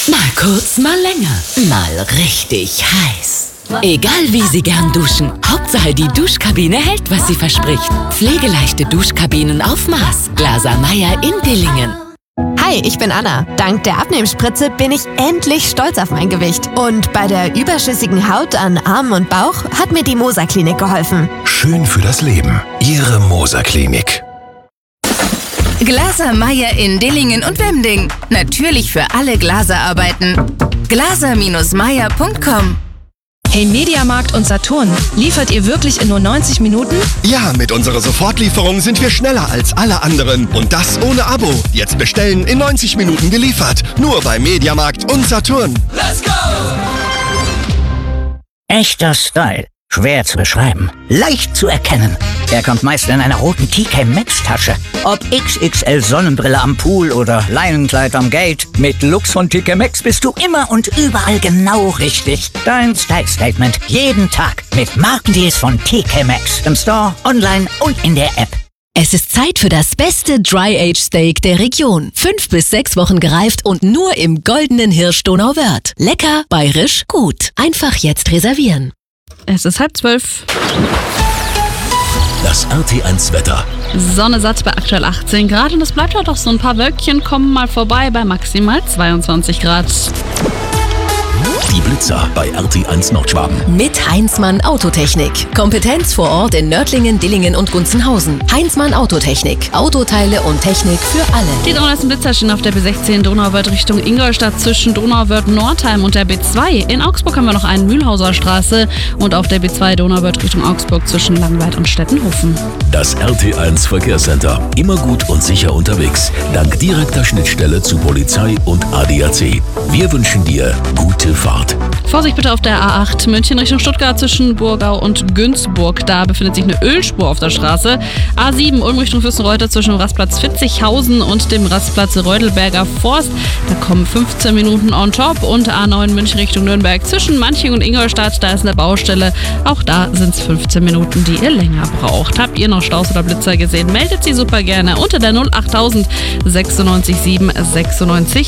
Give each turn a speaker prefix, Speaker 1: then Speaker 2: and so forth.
Speaker 1: Mal kurz, mal länger, mal richtig heiß. Egal wie Sie gern duschen, Hauptsache die Duschkabine hält, was sie verspricht. Pflegeleichte Duschkabinen auf Maß. Glaser Meyer in Dillingen.
Speaker 2: Hi, ich bin Anna. Dank der Abnehmspritze bin ich endlich stolz auf mein Gewicht. Und bei der überschüssigen Haut an Armen und Bauch hat mir die Moser Klinik geholfen.
Speaker 3: Schön für das Leben. Ihre Moser Klinik.
Speaker 4: Glaser Meyer in Dillingen und Wemding. Natürlich für alle Glaserarbeiten. glaser-meyer.com.
Speaker 5: Hey Mediamarkt und Saturn, liefert ihr wirklich in nur 90 Minuten?
Speaker 6: Ja, mit unserer Sofortlieferung sind wir schneller als alle anderen. Und das ohne Abo. Jetzt bestellen, in 90 Minuten geliefert. Nur bei Mediamarkt und Saturn.
Speaker 7: Let's go!
Speaker 8: Echter Style. Schwer zu beschreiben. Leicht zu erkennen. Er kommt meist in einer roten TK Maxx Tasche. Ob XXL Sonnenbrille am Pool oder Leinenkleid am Gate. Mit Looks von TK Maxx bist du immer und überall genau richtig. Dein Style Statement. Jeden Tag. Mit Markendeals von TK Maxx. Im Store, online und in der App.
Speaker 9: Es ist Zeit für das beste Dry-Age-Steak der Region. 5 bis 6 Wochen gereift und nur im goldenen Hirsch Donauwörth. Lecker, bayerisch, gut. Einfach jetzt reservieren.
Speaker 10: Es ist 11:30.
Speaker 3: Das RT1 Wetter.
Speaker 10: Sonne satt bei aktuell 18 Grad und es bleibt auch doch so ein paar Wölkchen kommen mal vorbei bei maximal 22 Grad.
Speaker 3: Die Blitzer bei RT1 Nordschwaben.
Speaker 9: Mit Heinzmann Autotechnik. Kompetenz vor Ort in Nördlingen, Dillingen und Gunzenhausen. Heinzmann Autotechnik. Autoteile und Technik für alle.
Speaker 10: Die 3. Blitzer stehen auf der B16 Donauwörth Richtung Ingolstadt zwischen Donauwörth-Nordheim und der B2. In Augsburg haben wir noch einen Mühlhauser Straße und auf der B2 Donauwörth Richtung Augsburg zwischen Langweid und Stettenhofen.
Speaker 3: Das RT1 Verkehrscenter. Immer gut und sicher unterwegs. Dank direkter Schnittstelle zu Polizei und ADAC. Wir wünschen dir gute Fahrt.
Speaker 10: Vorsicht bitte auf der A8 München Richtung Stuttgart zwischen Burgau und Günzburg. Da befindet sich eine Ölspur auf der Straße. A7 Ulm Richtung Fürstenreuter zwischen dem Rastplatz Fitzighausen und dem Rastplatz Reudelberger Forst. Da kommen 15 Minuten on top. Und A9 München Richtung Nürnberg zwischen Manching und Ingolstadt. Da ist eine Baustelle. Auch da sind es 15 Minuten, die ihr länger braucht. Habt ihr noch Staus oder Blitzer gesehen? Meldet sie super gerne unter der 08000 96 7 96